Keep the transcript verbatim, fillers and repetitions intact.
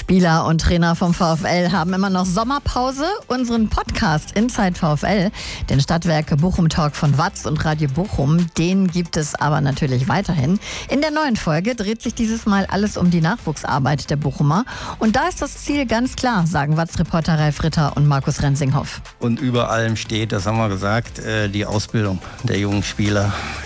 Spieler und Trainer vom VfL haben immer noch Sommerpause. Unseren Podcast Inside VfL, den Stadtwerke Bochum Talk von Watz und Radio Bochum, den gibt es aber natürlich weiterhin. In der neuen Folge dreht sich dieses Mal alles um die Nachwuchsarbeit der Bochumer. Und da ist das Ziel ganz klar, sagen Watz-Reporter Ralf Ritter und Markus Rensinghoff. Und über allem steht, das haben wir gesagt, die Ausbildung der jungen Spieler.